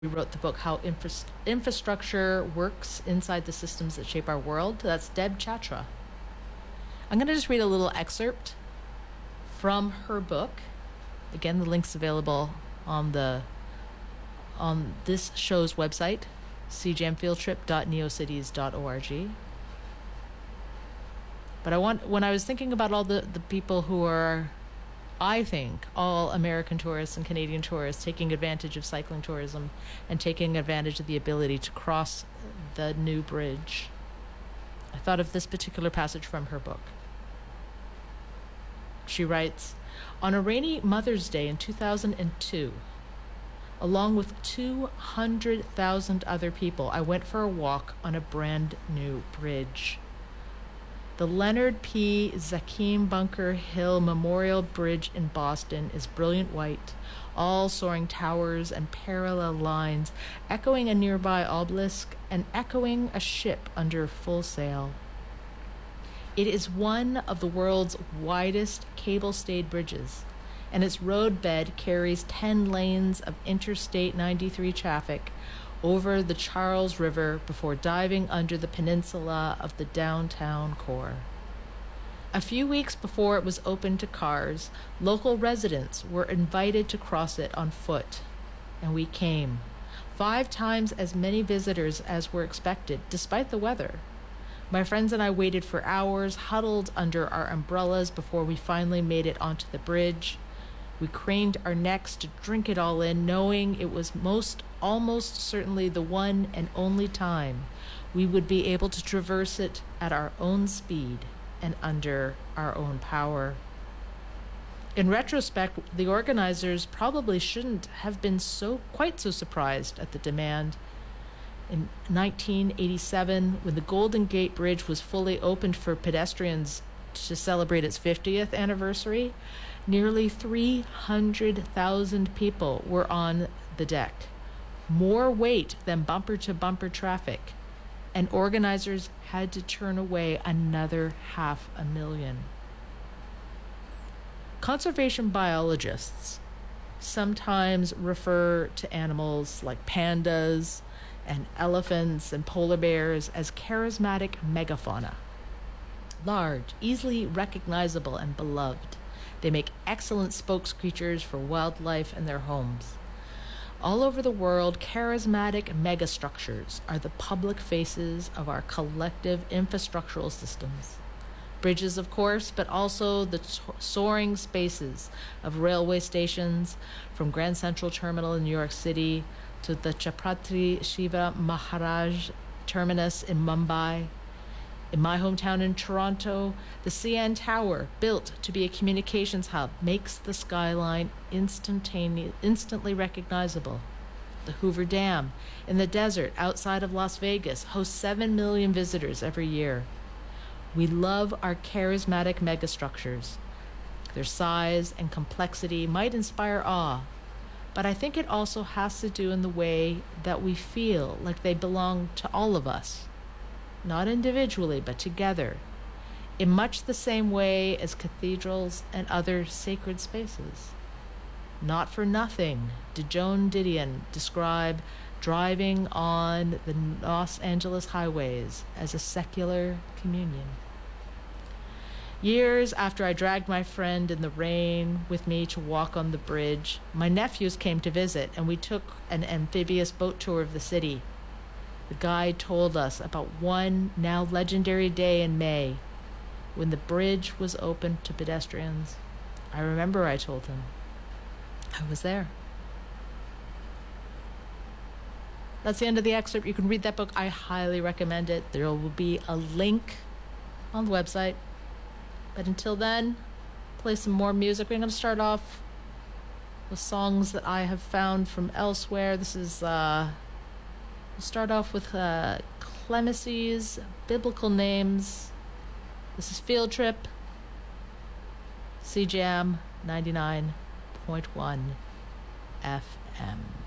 We wrote the book How Infrastructure Works Inside the Systems That Shape Our World. That's Deb Chatra. I'm going to just read a little excerpt from her book. Again, the link's available on this show's website, cjamfieldtrip.neocities.org. But when I was thinking about all the people who are, I think, all American tourists and Canadian tourists taking advantage of cycling tourism and taking advantage of the ability to cross the new bridge, I thought of this particular passage from her book. She writes, "On a rainy Mother's Day in 2002, along with 200,000 other people, I went for a walk on a brand new bridge. The Leonard P. Zakim Bunker Hill Memorial Bridge in Boston is brilliant white, all soaring towers and parallel lines, echoing a nearby obelisk and echoing a ship under full sail. It is one of the world's widest cable-stayed bridges, and its roadbed carries 10 lanes of Interstate 93 traffic over the Charles River before diving under the peninsula of the downtown core. A few weeks before it was opened to cars, local residents were invited to cross it on foot, and we came. 5 times as many visitors as were expected, despite the weather. My friends and I waited for hours, huddled under our umbrellas before we finally made it onto the bridge. We craned our necks to drink it all in, knowing it was almost certainly the one and only time we would be able to traverse it at our own speed and under our own power. In retrospect, the organizers probably shouldn't have been quite so surprised at the demand. In 1987, when the Golden Gate Bridge was fully opened for pedestrians to celebrate its 50th anniversary, nearly 300,000 people were on the deck, more weight than bumper-to-bumper traffic, and organizers had to turn away another 500,000. Conservation biologists sometimes refer to animals like pandas and elephants and polar bears as charismatic megafauna. Large, easily recognizable, and beloved. They make excellent spokes creatures for wildlife and their homes. All over the world, charismatic megastructures are the public faces of our collective infrastructural systems. Bridges, of course, but also the soaring spaces of railway stations, from Grand Central Terminal in New York City to the Chhatrapati Shivaji Maharaj Terminus in Mumbai. In my hometown in Toronto, the CN Tower, built to be a communications hub, makes the skyline instantly recognizable. The Hoover Dam in the desert outside of Las Vegas hosts 7 million visitors every year. We love our charismatic megastructures. Their size and complexity might inspire awe, but I think it also has to do in the way that we feel like they belong to all of us. Not individually, but together, in much the same way as cathedrals and other sacred spaces. Not for nothing did Joan Didion describe driving on the Los Angeles highways as a secular communion. Years after I dragged my friend in the rain with me to walk on the bridge, my nephews came to visit, and we took an amphibious boat tour of the city. The guide told us about one now legendary day in May when the bridge was open to pedestrians. I remember, I told him. I was there. That's the end of the excerpt. You can read that book. I highly recommend it. There will be a link on the website. But until then, play some more music. We're going to start off with songs that I have found from elsewhere. This is... We'll start off with Clemency's Biblical Names. This is Field Trip, CJAM 99.1 FM.